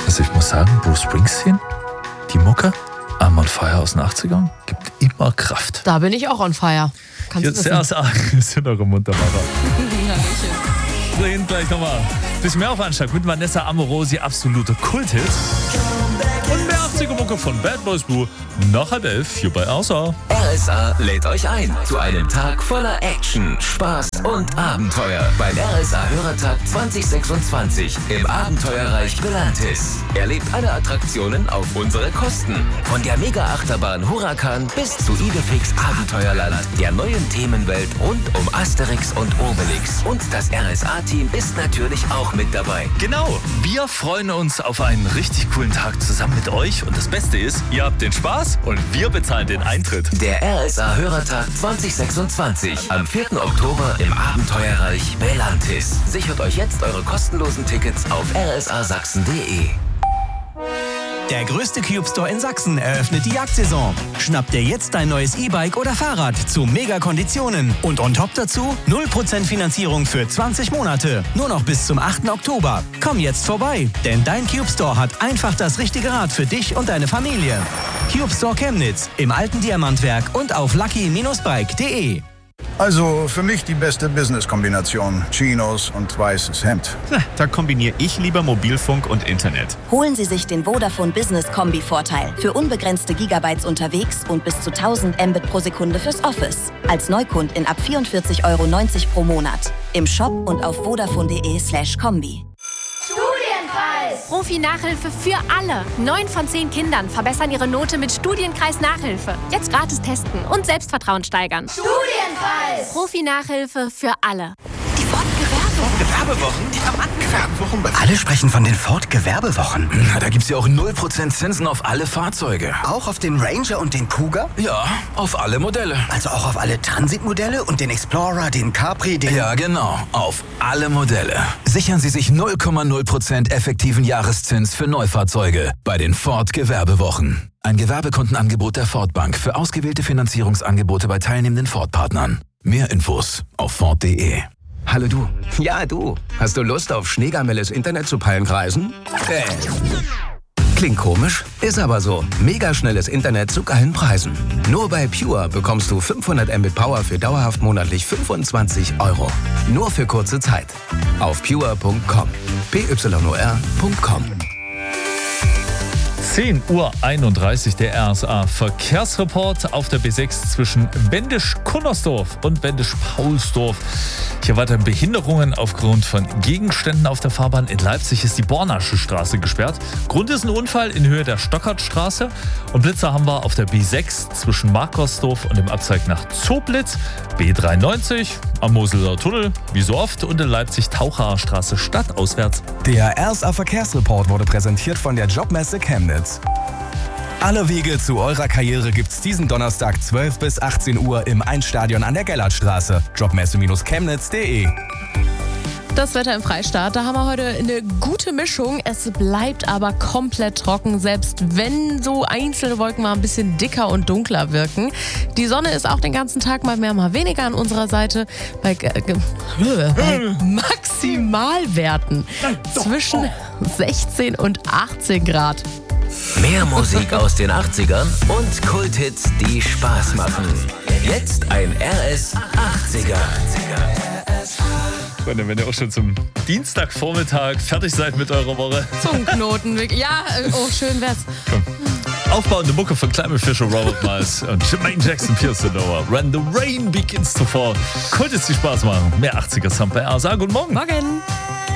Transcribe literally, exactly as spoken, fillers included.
Also ich muss sagen, Bruce Springsteen, die Mucke, I'm on Fire aus den achtzigern, gibt immer Kraft. Da bin ich auch on fire. Kannst Jetzt du der erste sind eure Muntermacher. Ja, Wir reden gleich nochmal ein bisschen mehr auf Anschlag mit Vanessa Amorosi, absolute Kulthit. Und mehr achtziger-Mucke von Bad Boys Blue nach halb elf hier bei R S A. R S A lädt euch ein zu einem Tag voller Action, Spaß und Abenteuer beim R S A-Hörertag zwanzig sechsundzwanzig im Abenteuerreich Belantis. Erlebt alle Attraktionen auf unsere Kosten. Von der Mega-Achterbahn Huracan bis zu Idefix Abenteuerland, der neuen Themenwelt rund um Asterix und Obelix. Und das R S A-Team ist natürlich auch mit dabei. Genau, wir freuen uns auf einen richtig coolen Tag zusammen mit euch. Und das Beste ist, ihr habt den Spaß und wir bezahlen den Eintritt. Der R S A-Hörertag zwanzig sechsundzwanzig am vierten Oktober im Abenteuerreich Belantis. Sichert euch jetzt eure kostenlosen Tickets auf r s a sachsen punkt d e. Der größte Cube Store in Sachsen eröffnet die Jagdsaison. Schnapp dir jetzt dein neues E-Bike oder Fahrrad zu Mega-Konditionen. Und on top dazu null Prozent Finanzierung für zwanzig Monate. Nur noch bis zum achten Oktober. Komm jetzt vorbei, denn dein Cube Store hat einfach das richtige Rad für dich und deine Familie. Cube Store Chemnitz im alten Diamantwerk und auf lucky Bindestrich bike punkt d e. Also für mich die beste Business-Kombination. Chinos und weißes Hemd. Na, da kombiniere ich lieber Mobilfunk und Internet. Holen Sie sich den Vodafone Business Kombi-Vorteil. Für unbegrenzte Gigabytes unterwegs und bis zu tausend Mbit pro Sekunde fürs Office. Als Neukundin ab vierundvierzig Euro neunzig pro Monat. Im Shop und auf vodafone punkt d e slash kombi. Profi-Nachhilfe für alle. Neun von zehn Kindern verbessern ihre Note mit Studienkreis-Nachhilfe. Jetzt gratis testen und Selbstvertrauen steigern. Studienkreis! Profi-Nachhilfe für alle. Die Ford-Gewerbewochen. Gewerbewochen? Die Gewerbewochen. Alle sprechen von den Ford-Gewerbewochen. Na, da gibt's ja auch null Prozent Zinsen auf alle Fahrzeuge. Auch auf den Ranger und den Kuga? Ja, auf alle Modelle. Also auch auf alle Transit-Modelle und den Explorer, den Capri, den... Ja, genau. Auf alle Modelle. Sichern Sie sich null Komma null Prozent effektiven Jahreszins für Neufahrzeuge bei den Ford-Gewerbewochen. Ein Gewerbekundenangebot der Ford Bank für ausgewählte Finanzierungsangebote bei teilnehmenden Ford-Partnern. Mehr Infos auf ford punkt d e. Hallo du. Ja, du. Hast du Lust auf schneegamelles Internet zu Palmkreisen? Äh. Klingt komisch, ist aber so. Mega schnelles Internet zu geilen Preisen. Nur bei Pure bekommst du fünfhundert Mbit Power für dauerhaft monatlich fünfundzwanzig Euro. Nur für kurze Zeit. Auf pure punkt com. p y o r punkt com. zehn Uhr einunddreißig, der R S A-Verkehrsreport auf der B sechs zwischen Wendisch-Kunnersdorf und Wendisch-Paulsdorf. Hier weiterhin Behinderungen aufgrund von Gegenständen auf der Fahrbahn. In Leipzig ist die Bornasche Straße gesperrt. Grund ist ein Unfall in Höhe der Stockertstraße. Und Blitzer haben wir auf der B sechs zwischen Markersdorf und dem Abzweig nach Zoblitz. B dreiundneunzig am Moseler Tunnel, wie so oft. Und in Leipzig Tauchaer Straße stadtauswärts. Der R S A-Verkehrsreport wurde präsentiert von der Jobmesse Chemnitz. Alle Wege zu eurer Karriere gibt's diesen Donnerstag zwölf bis achtzehn Uhr im Einstadion an der Gellertstraße. Jobmesse Chemnitz punkt d e. Das Wetter im Freistaat, da haben wir heute eine gute Mischung. Es bleibt aber komplett trocken, selbst wenn so einzelne Wolken mal ein bisschen dicker und dunkler wirken. Die Sonne ist auch den ganzen Tag mal mehr, mal weniger an unserer Seite. Bei, äh, bei Maximalwerten zwischen sechzehn und achtzehn Grad. Mehr Musik aus den achtzigern und Kulthits, die Spaß machen. Jetzt ein R S achtziger. Freunde, wenn ihr auch schon zum Dienstagvormittag fertig seid mit eurer Woche. Zum Knoten. Ja, oh, schön wär's. Komm. Aufbauende Mucke von Climate Fisher, Robert Miles und Jermaine Jackson, Pierce the Noah. When the rain begins to fall. Kulthits, die Spaß machen. Mehr achtziger Sound bei R S A. Guten Morgen. Morgen.